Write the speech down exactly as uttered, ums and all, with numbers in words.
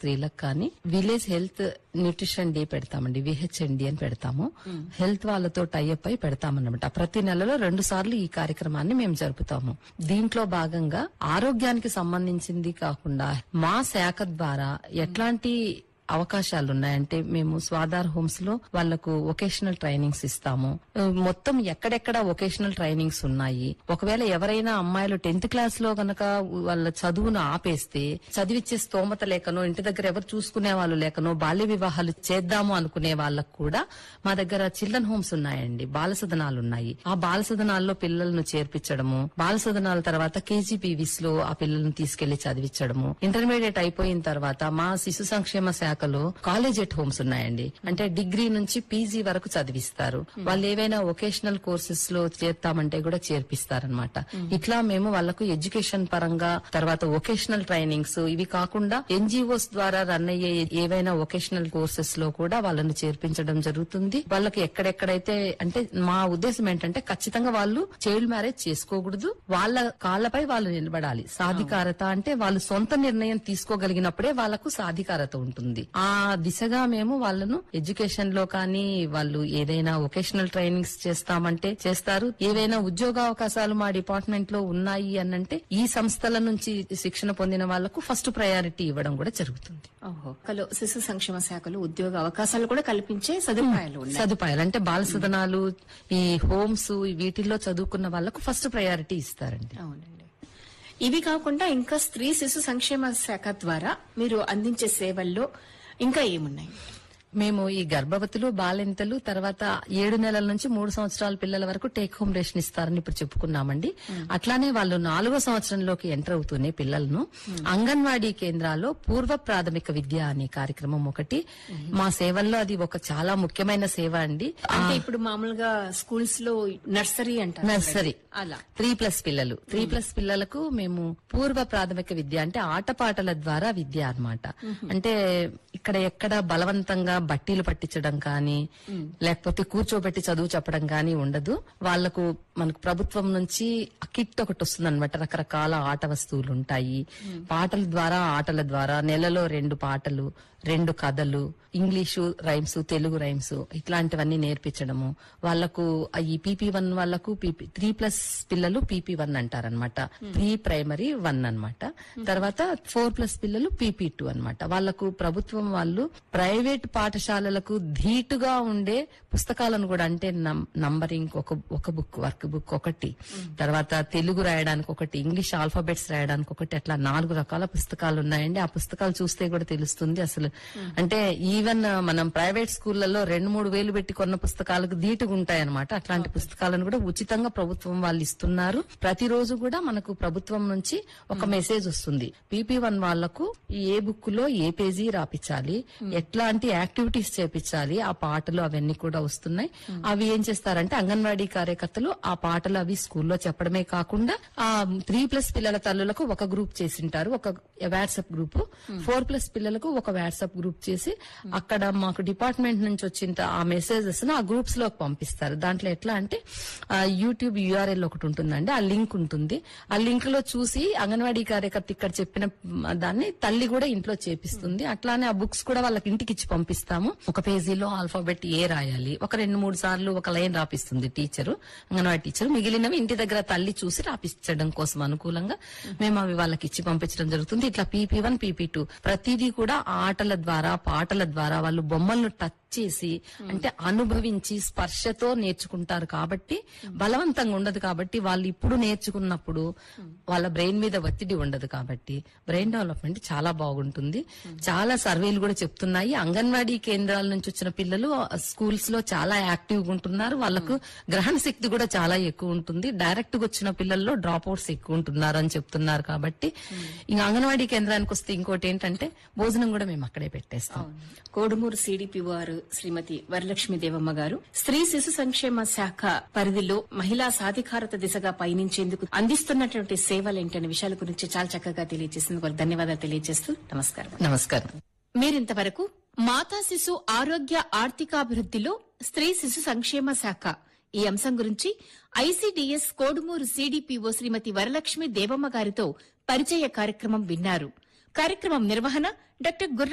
స్త్రీలకు కానీ village health nutrition day పెడతామండి, విహెచ్ఎన్డి అని పెడతాము. హెల్త్ వాళ్ళతో టైఅప్ అయి పెడతామన్నమాట. ప్రతి నెలలో రెండు సార్లు ఈ కార్యక్రమాన్ని మేము జరుపుతాము. దీంట్లో భాగంగా ఆరోగ్యానికి సంబంధించింది కాకుండా మా శాఖ ద్వారా ఎట్లాంటి అవకాశాలు ఉన్నాయంటే మేము స్వాధార్ హోమ్స్ లో వాళ్లకు వొకేషనల్ ట్రైనింగ్స్ ఇస్తాము. మొత్తం ఎక్కడెక్కడ వొకేషనల్ ట్రైనింగ్స్ ఉన్నాయి. ఒకవేళ ఎవరైనా అమ్మాయిలు టెన్త్ క్లాస్ లో గనక వాళ్ళ చదువును ఆపేస్తే చదివిచ్చే స్తోమత లేకనో ఇంటి దగ్గర ఎవరు చూసుకునే వాళ్ళు లేకనో బాల్య వివాహాలు చేద్దాము అనుకునే వాళ్ళకు కూడా మా దగ్గర చిల్డ్రన్ హోమ్స్ ఉన్నాయండి, బాల సదనాలు ఉన్నాయి. ఆ బాల సదనాల్లో పిల్లలను చేర్పించడము, బాల సదనాల తర్వాత కేజీపీవీస్ లో ఆ పిల్లలను తీసుకెళ్లి చదివించడము. ఇంటర్మీడియట్ అయిపోయిన తర్వాత మా శిశు సంక్షేమ శాఖ కాలేజ్ ఎట్ హోమ్స్ ఉన్నాయండి. అంటే డిగ్రీ నుంచి పీజీ వరకు చదివిస్తారు. వాళ్ళు ఏవైనా వొకేషనల్ కోర్సెస్ లో చేర్తామంటే కూడా చేర్పిస్తారనమాట. ఇట్లా మేము వాళ్ళకు ఎడ్యుకేషన్ పరంగా తర్వాత వొకేషనల్ ట్రైనింగ్స్ ఇవి కాకుండా ఎన్జిఓస్ ద్వారా రన్ అయ్యే ఏవైనా వొకేషనల్ కోర్సెస్ లో కూడా వాళ్ళని చేర్పించడం జరుగుతుంది. వాళ్ళకి ఎక్కడెక్కడైతే అంటే మా ఉద్దేశం ఏంటంటే ఖచ్చితంగా వాళ్ళు చైల్డ్ మ్యారేజ్ చేసుకోకూడదు, వాళ్ళ కాళ్లపై వాళ్ళు నిలబడాలి. సాధికారత అంటే వాళ్ళు సొంత నిర్ణయం తీసుకోగలిగినప్పుడే వాళ్ళకు సాధికారత ఉంటుంది. ఆ దిశగా మేము వాళ్ళను ఎడ్యుకేషన్ లో కానీ వాళ్ళు ఏదైనా వొకేషనల్ ట్రైనింగ్స్ చేస్తామంటే చేస్తారు. ఏవైనా ఉద్యోగావకాశాలు మా డిపార్ట్మెంట్ లో ఉన్నాయి అనంటే ఈ సంస్థల నుంచి శిక్షణ పొందిన వాళ్లకు ఫస్ట్ ప్రయారిటీ ఇవ్వడం కూడా జరుగుతుంది. ఓహో, శిశు సంక్షేమ శాఖలో ఉద్యోగ అవకాశాలు కూడా కల్పించే సదుపాయాలు సదుపాయాలు అంటే బాల సదనాలు, ఈ హోమ్స్ వీటిల్లో చదువుకున్న వాళ్లకు ఫస్ట్ ప్రయారిటీ ఇస్తారండి. అవునండి. ఇవి కాకుండా ఇంకా స్త్రీ శిశు సంక్షేమ శాఖ ద్వారా మీరు అందించే సేవల్లో ఇంకా ఏమున్నాయి? మేము ఈ గర్భవతులు, బాలింతలు, తర్వాత ఏడు నెలల నుంచి మూడు సంవత్సరాల పిల్లల వరకు టేక్ హోమ్ రేషన్ ఇస్తారని ఇప్పుడు చెప్పుకున్నామండి. అట్లానే వాళ్ళు నాలుగో సంవత్సరంలోకి ఎంటర్ అవుతూనే పిల్లలను అంగన్వాడీ కేంద్రాల్లో పూర్వ ప్రాథమిక విద్య అనే కార్యక్రమం ఒకటి మా సేవల్లో అది ఒక చాలా ముఖ్యమైన సేవ అండి. అంటే ఇప్పుడు మామూలుగా స్కూల్స్ లో నర్సరీ అంటారు, నర్సరీ అలా త్రీ ప్లస్ పిల్లలు త్రీ ప్లస్ పిల్లలకు మేము పూర్వ ప్రాథమిక విద్య అంటే ఆటపాటల ద్వారా విద్య అన్నమాట. అంటే ఇక్కడ ఎక్కడ బలవంతంగా బట్టీలు పట్టించడం కానీ లేకపోతే కూర్చోబెట్టి చదువు చెప్పడం కానీ ఉండదు. వాళ్లకు మనకు ప్రభుత్వం నుంచి కిట్ ఒకటి వస్తుంది అనమాట. రకరకాల ఆట వస్తువులు ఉంటాయి. పాటల ద్వారా ఆటల ద్వారా నెలలో రెండు పాటలు, రెండు కథలు, ఇంగ్లీషు రైమ్స్, తెలుగు రైమ్స్ ఇట్లాంటివన్నీ నేర్పించడము. వాళ్లకు ఈ పీపీ వన్ వాళ్లకు పీపీ త్రీ ప్లస్ పిల్లలు పీపీ వన్ అంటారనమాట. ప్రీ ప్రైమరీ వన్ అన్నమాట. తర్వాత ఫోర్ ప్లస్ పిల్లలు పీపీ టూ అన్నమాట. వాళ్లకు ప్రభుత్వం వాళ్ళు ప్రైవేట్ పాఠశాలలకు ధీటుగా ఉండే పుస్తకాలను కూడా అంటే నంబరింగ్ ఒక ఒక బుక్, వర్క్ బుక్ ఒకటి, తర్వాత తెలుగు రాయడానికి ఒకటి, ఇంగ్లీష్ ఆల్ఫాబెట్స్ రాయడానికి ఒకటి, అట్లా నాలుగు రకాల పుస్తకాలు ఉన్నాయండి. ఆ పుస్తకాలు చూస్తే కూడా తెలుస్తుంది అసలు. అంటే ఈవెన్ మనం ప్రైవేట్ స్కూళ్లలో రెండు మూడు వేలు పెట్టి కొన్న పుస్తకాలకు ధీటుగా ఉంటాయన్నమాట. అట్లాంటి పుస్తకాలను కూడా ఉచితంగా ప్రభుత్వం వాళ్ళు ఇస్తున్నారు. ప్రతిరోజు కూడా మనకు ప్రభుత్వం నుంచి ఒక మెసేజ్ వస్తుంది. పీపీ వన్ వాళ్లకు ఏ బుక్ లో ఏ పేజీ రాపించాలి, ఎట్లాంటి యాక్టివిటీస్ చేపించాలి, ఆ పాటలు అవన్నీ కూడా వస్తున్నాయి. అవి ఏం చేస్తారంటే అంగన్వాడీ కార్యకర్తలు ఆ పాటలు అవి స్కూల్లో చెప్పడమే కాకుండా ఆ త్రీ ప్లస్ పిల్లల తల్లులకు ఒక గ్రూప్ చేసింటారు, ఒక వాట్సాప్ గ్రూప్. ఫోర్ ప్లస్ పిల్లలకు ఒక వాట్సాప్ గ్రూప్ చేసి అక్కడ మాకు డిపార్ట్మెంట్ నుంచి వచ్చిన ఆ మెసేజెస్ ను ఆ గ్రూప్స్ లోకి పంపిస్తారు. దాంట్లో ఎట్లా అంటే యూట్యూబ్ యూఆర్ఎల్ ఒకటి ఉంటుందండి, ఆ లింక్ ఉంటుంది. ఆ లింక్ లో చూసి అంగన్వాడీ కార్యకర్త ఇక్కడ చెప్పిన దాన్ని తల్లి కూడా ఇంట్లో చేపిస్తుంది. అట్లానే ఆ బుక్స్ కూడా వాళ్ళకి ఇంటికి ఇచ్చి పంపిస్తాము. ఒక పేజీలో ఆల్ఫాబెట్ ఏ రాయాలి, ఒక రెండు మూడు సార్లు ఒక లైన్ రాపిస్తుంది టీచరు, అంగన్వాడీ టీచర్. మిగిలినవి ఇంటి దగ్గర తల్లి చూసి రాపించడం కోసం అనుకూలంగా మేము అవి వాళ్ళకి ఇచ్చి పంపించడం జరుగుతుంది. ఇట్లా పీపీ వన్ పీపీ టూ ప్రతిదీ కూడా ఆటల ద్వారా పాటల ద్వారా వాళ్ళు బొమ్మలను టచ్ చేసి అంటే అనుభవించి స్పర్శతో నేర్చుకుంటారు. కాబట్టి బలవంతంగా ఉండదు. కాబట్టి వాళ్ళు ఇప్పుడు నేర్చుకున్నప్పుడు వాళ్ళ బ్రెయిన్ మీద ఒత్తిడి ఉండదు. కాబట్టి బ్రెయిన్ డెవలప్మెంట్ చాలా బాగుంటుంది. చాలా సర్వేలు కూడా చెప్తున్నాయి. అంగన్వాడీ కేంద్రాల నుంచి వచ్చిన పిల్లలు స్కూల్స్ లో చాలా యాక్టివ్ గా ఉంటున్నారు. వాళ్ళకు గ్రహణ శక్తి కూడా చాలా ఎక్కువ ఉంటుంది. డైరెక్ట్ గా వచ్చిన పిల్లల్లో డ్రాప్ అవుట్స్ ఎక్కువ ఉంటున్నారు అని చెప్తున్నారు. కాబట్టి ఇంకా అంగన్వాడీ కేంద్రానికి వస్తే ఇంకోటి ఏంటంటే భోజనం కూడా మేము అక్కడే పెట్టేస్తాం. కోడుమూరు సిడిపి వారు శ్రీమతి వరలక్ష్మి దేవమ్మ గారు స్త్రీ శిశు సంక్షేమ శాఖ పరిధిలో మహిళా సాధికారత దిశగా పయనించేందుకు అందిస్తున్నటువంటి సేవలేంటనే విషయాల గురించి చాలా చక్కగా తెలియజేసినందుకు ధన్యవాదాలు తెలియజేస్తూ నమస్కారం. నమస్కారం. మీరింతవరకు మాతా శిశు ఆరోగ్య ఆర్థికాభివృద్దిలో స్త్రీ శిశు సంక్షేమ శాఖ ఈ అంశం గురించి ఐసీడీఎస్ కోడుమూరు సిడిపిఓ శ్రీమతి వరలక్ష్మి దేవమ్మ గారితో పరిచయ కార్యక్రమం విన్నారు. కార్యక్రమం నిర్వహణ డాక్టర్ గుర్ర